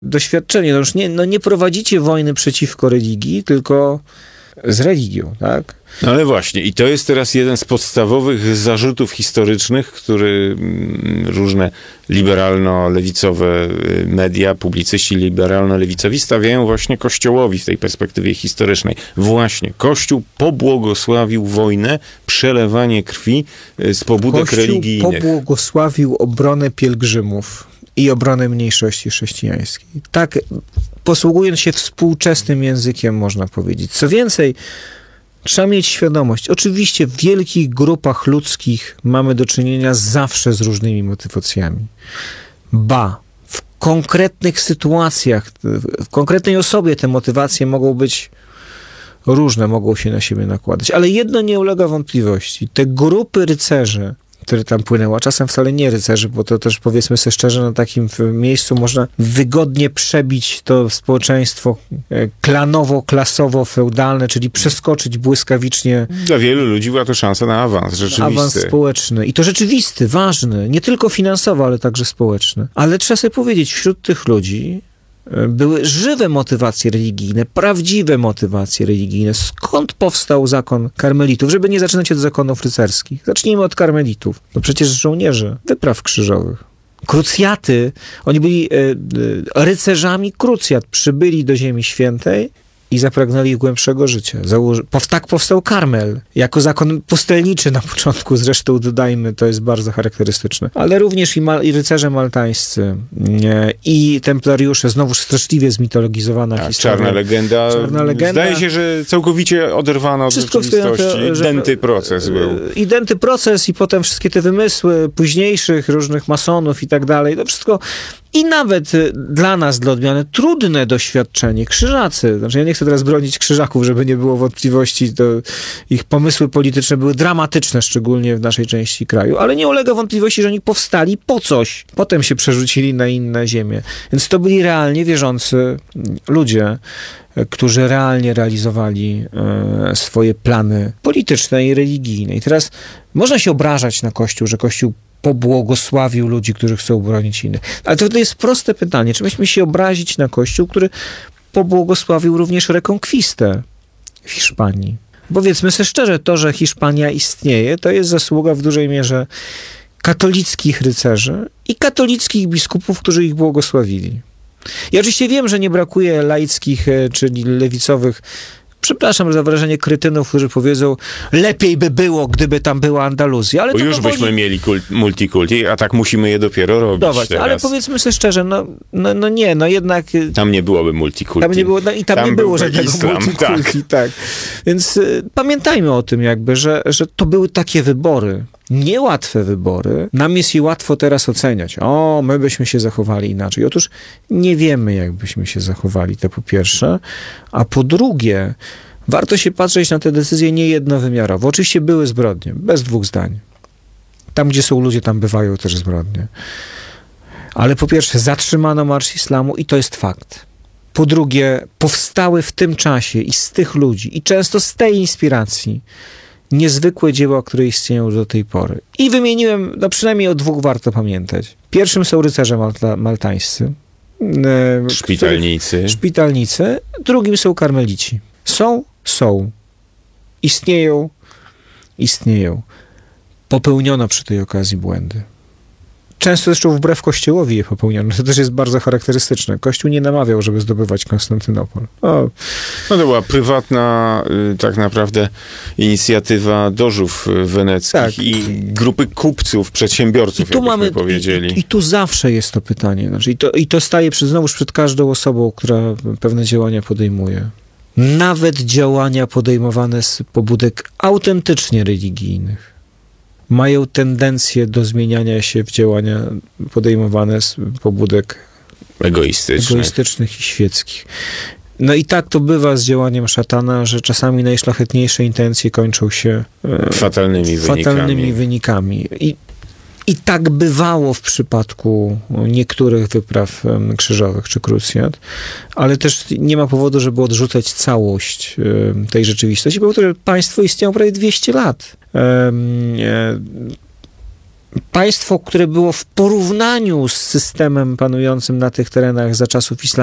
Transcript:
doświadczenie. No już nie prowadzicie wojny przeciwko religii, tylko z religią, tak? No ale właśnie, i to jest teraz jeden z podstawowych zarzutów historycznych, który różne liberalno-lewicowe media, publicyści liberalno-lewicowi stawiają właśnie Kościołowi w tej perspektywie historycznej. Właśnie, Kościół pobłogosławił wojnę, przelewanie krwi z pobudek religijnych. Kościół pobłogosławił obronę pielgrzymów i obronę mniejszości chrześcijańskiej. Tak, posługując się współczesnym językiem, można powiedzieć. Co więcej, trzeba mieć świadomość. Oczywiście w wielkich grupach ludzkich mamy do czynienia zawsze z różnymi motywacjami. W konkretnych sytuacjach, w konkretnej osobie te motywacje mogą być różne, mogą się na siebie nakładać. Ale jedno nie ulega wątpliwości. Te grupy rycerzy, które tam płynęły, a czasem wcale nie rycerzy, bo to też, powiedzmy sobie szczerze, na takim miejscu można wygodnie przebić to społeczeństwo klanowo-klasowo-feudalne, czyli przeskoczyć błyskawicznie. Dla wielu ludzi była to szansa na awans rzeczywisty. Awans społeczny. I to rzeczywisty, ważny. Nie tylko finansowo, ale także społeczny. Ale trzeba sobie powiedzieć, wśród tych ludzi były żywe motywacje religijne, prawdziwe motywacje religijne. Skąd powstał zakon karmelitów? Żeby nie zaczynać od zakonów rycerskich. Zacznijmy od karmelitów. No przecież żołnierze wypraw krzyżowych. Krucjaty, oni byli rycerzami krucjat. Przybyli do Ziemi Świętej i zapragnęli głębszego życia. Tak powstał Karmel, jako zakon pustelniczy na początku, zresztą dodajmy, to jest bardzo charakterystyczne. Ale również i rycerze maltańscy, i templariusze, znowuż straszliwie zmitologizowana historia. Czarna legenda. Zdaje się, że całkowicie oderwano od rzeczywistości. Idęty proces był. Idęty proces i potem wszystkie te wymysły późniejszych różnych masonów i tak dalej. To wszystko i nawet dla nas, dla odmiany, trudne doświadczenie. Krzyżacy, znaczy ja nie chcę teraz bronić krzyżaków, żeby nie było wątpliwości, to ich pomysły polityczne były dramatyczne, szczególnie w naszej części kraju, ale nie ulega wątpliwości, że oni powstali po coś. Potem się przerzucili na inne ziemie. Więc to byli realnie wierzący ludzie, którzy realnie realizowali swoje plany polityczne i religijne. I teraz można się obrażać na Kościół, że Kościół pobłogosławił ludzi, którzy chcą bronić innych. Ale to jest proste pytanie. Czy myśmy się obrazić na Kościół, który pobłogosławił również rekonkwistę w Hiszpanii? Powiedzmy sobie szczerze, to, że Hiszpania istnieje, to jest zasługa w dużej mierze katolickich rycerzy i katolickich biskupów, którzy ich błogosławili. Ja oczywiście wiem, że nie brakuje laickich, czyli lewicowych, przepraszam za wrażenie, kretynów, którzy powiedzą, lepiej by było, gdyby tam była Andaluzja. Ale bo to już byśmy mieli multikulti, a tak musimy je dopiero robić teraz. Ale powiedzmy sobie szczerze, jednak... Tam nie byłoby multikulti. Tam nie było, i tam nie było żadnego multikulti, tak. Więc pamiętajmy o tym jakby, że to były takie wybory. Niełatwe wybory. Nam jest je łatwo teraz oceniać. My byśmy się zachowali inaczej. Otóż nie wiemy, jak byśmy się zachowali, to po pierwsze. A po drugie, warto się patrzeć na te decyzje niejednowymiarowo. Oczywiście były zbrodnie, bez dwóch zdań. Tam, gdzie są ludzie, tam bywają też zbrodnie. Ale po pierwsze, zatrzymano marsz islamu i to jest fakt. Po drugie, powstały w tym czasie i z tych ludzi, i często z tej inspiracji, niezwykłe dzieła, które istnieją do tej pory. I wymieniłem, przynajmniej o dwóch warto pamiętać. Pierwszym są rycerze maltańscy. Szpitalnicy. Drugim są karmelici. Są. Istnieją. Popełniono przy tej okazji błędy. Często zresztą wbrew Kościołowi je popełniono. To też jest bardzo charakterystyczne. Kościół nie namawiał, żeby zdobywać Konstantynopol. No to była prywatna tak naprawdę inicjatywa dożów weneckich i grupy kupców, przedsiębiorców, jakbyśmy powiedzieli. I tu zawsze jest to pytanie. Znaczy, i to staje znowuż przed każdą osobą, która pewne działania podejmuje. Nawet działania podejmowane z pobudek autentycznie religijnych mają tendencję do zmieniania się w działania podejmowane z pobudek egoistycznych i świeckich. No i tak to bywa z działaniem szatana, że czasami najszlachetniejsze intencje kończą się fatalnymi wynikami. I tak bywało w przypadku niektórych wypraw krzyżowych czy krucjat, ale też nie ma powodu, żeby odrzucać całość tej rzeczywistości, bo to państwo istniało prawie 200 lat. państwo, które było w porównaniu z systemem panującym na tych terenach za czasów islamu,